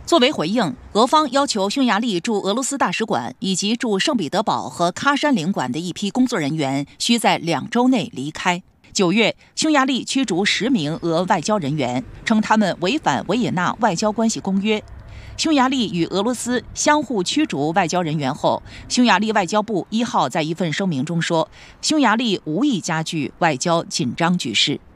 作为回应，俄方要求匈牙利驻俄罗斯大使馆以及驻圣彼得堡和喀山领馆的一批工作人员需在2周内离开。9月，匈牙利驱逐10名俄外交人员，称他们违反维也纳外交关系公约。匈牙利与俄罗斯相互驱逐外交人员后，匈牙利外交部1号在一份声明中说，匈牙利无意加剧外交紧张局势。